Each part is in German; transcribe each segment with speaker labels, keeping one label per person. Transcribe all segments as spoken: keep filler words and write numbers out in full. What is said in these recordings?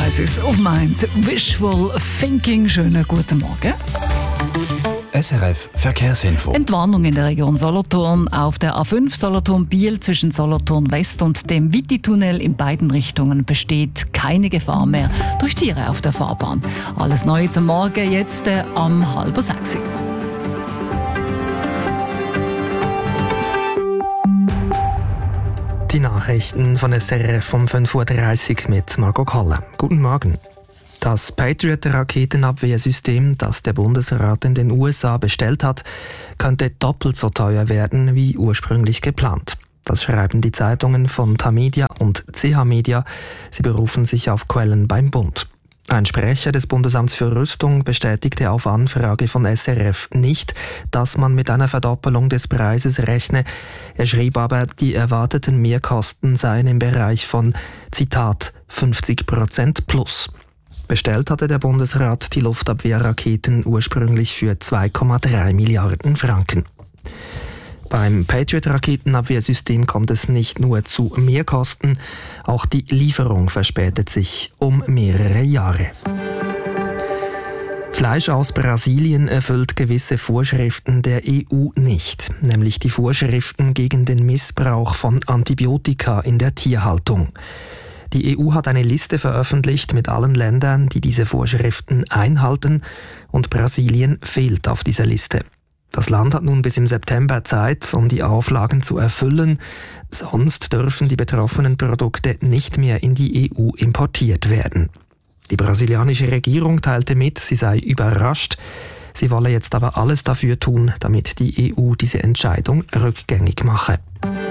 Speaker 1: Enterprises auf Mainz. Wishful Thinking. Schönen guten Morgen.
Speaker 2: S R F Verkehrsinfo.
Speaker 1: Entwarnung in der Region Solothurn auf der A fünf Solothurn-Biel zwischen Solothurn West und dem Witti-Tunnel in beiden Richtungen besteht keine Gefahr mehr durch Tiere auf der Fahrbahn. Alles Neue zum Morgen jetzt äh, am halb sechs.
Speaker 3: Die Nachrichten von S R F um fünf Uhr dreißig mit Margot Kalle. Guten Morgen. Das Patriot-Raketenabwehrsystem, das der Bundesrat in den U S A bestellt hat, könnte doppelt so teuer werden wie ursprünglich geplant. Das schreiben die Zeitungen von Tamedia und C H Media. Sie berufen sich auf Quellen beim Bund. Ein Sprecher des Bundesamts für Rüstung bestätigte auf Anfrage von S R F nicht, dass man mit einer Verdoppelung des Preises rechne. Er schrieb aber, die erwarteten Mehrkosten seien im Bereich von, Zitat, fünfzig Prozent plus. Bestellt hatte der Bundesrat die Luftabwehrraketen ursprünglich für zwei Komma drei Milliarden Franken. Beim Patriot-Raketenabwehrsystem kommt es nicht nur zu Mehrkosten, auch die Lieferung verspätet sich um mehrere Jahre. Fleisch aus Brasilien erfüllt gewisse Vorschriften der E U nicht, nämlich die Vorschriften gegen den Missbrauch von Antibiotika in der Tierhaltung. Die E U hat eine Liste veröffentlicht mit allen Ländern, die diese Vorschriften einhalten, und Brasilien fehlt auf dieser Liste. Das Land hat nun bis im September Zeit, um die Auflagen zu erfüllen, sonst dürfen die betroffenen Produkte nicht mehr in die E U importiert werden. Die brasilianische Regierung teilte mit, sie sei überrascht, sie wolle jetzt aber alles dafür tun, damit die E U diese Entscheidung rückgängig mache.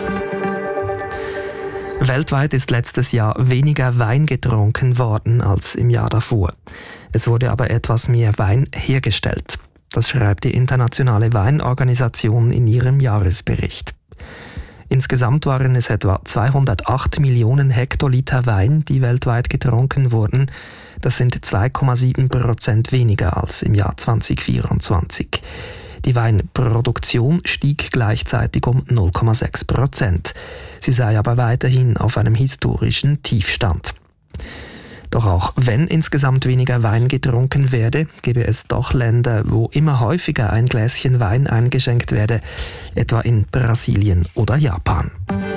Speaker 3: Weltweit ist letztes Jahr weniger Wein getrunken worden als im Jahr davor. Es wurde aber etwas mehr Wein hergestellt. Das schreibt die Internationale Weinorganisation in ihrem Jahresbericht. Insgesamt waren es etwa zweihundertacht Millionen Hektoliter Wein, die weltweit getrunken wurden. Das sind zwei Komma sieben Prozent weniger als im Jahr zweitausendvierundzwanzig. Die Weinproduktion stieg gleichzeitig um null Komma sechs Prozent. Sie sei aber weiterhin auf einem historischen Tiefstand. Doch auch wenn insgesamt weniger Wein getrunken werde, gebe es doch Länder, wo immer häufiger ein Gläschen Wein eingeschenkt werde, etwa in Brasilien oder Japan.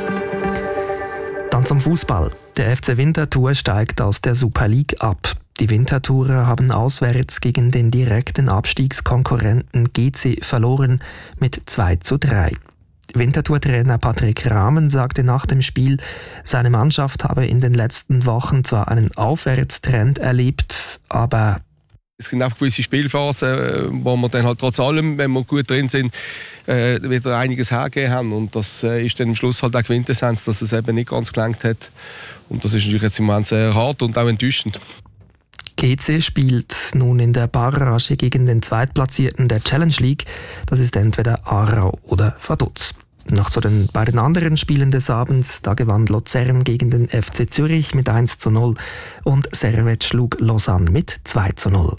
Speaker 3: Dann zum Fußball. Der F C Winterthur steigt aus der Super League ab. Die Winterthurer haben auswärts gegen den direkten Abstiegskonkurrenten G C verloren mit zwei zu drei. Winterthur-Trainer Patrick Rahmen sagte nach dem Spiel, seine Mannschaft habe in den letzten Wochen zwar einen Aufwärtstrend erlebt, aber
Speaker 4: es gibt einfach gewisse Spielphasen, wo wir dann halt trotz allem, wenn wir gut drin sind, äh, wieder einiges hergegeben haben. Und das äh, ist dann am Schluss halt auch Quintessenz, dass es eben nicht ganz gelangt hat. Und das ist natürlich jetzt im Moment sehr hart und auch enttäuschend.
Speaker 3: G C spielt nun in der Barrage gegen den Zweitplatzierten der Challenge League. Das ist entweder Aarau oder Vaduz. Noch zu den beiden anderen Spielen des Abends. Da gewann Luzern gegen den F C Zürich mit eins zu null und Servette schlug Lausanne mit zwei zu null.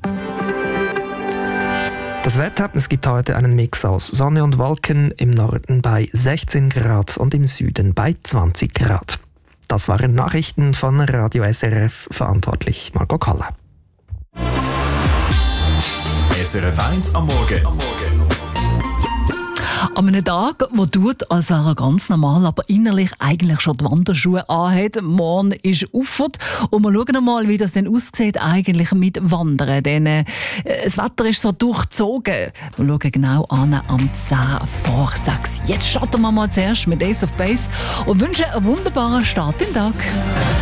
Speaker 3: Das Wetter, es gibt heute einen Mix aus Sonne und Wolken, im Norden bei sechzehn Grad und im Süden bei zwanzig Grad. Das waren Nachrichten von Radio S R F, verantwortlich Margot Kalle.
Speaker 2: S R F eins am Morgen. Am Morgen.
Speaker 1: An einem Tag, wo tut, als wäre er ganz normal, aber innerlich eigentlich schon die Wanderschuhe anhat. Morgen ist Auffahrt und wir schauen mal, wie das denn aussieht eigentlich mit Wandern. Denn äh, das Wetter ist so durchzogen. Wir schauen genau an am zehn vor sechs. Jetzt starten wir mal zuerst mit Ace of Base und wünschen einen wunderbaren Start in den Tag.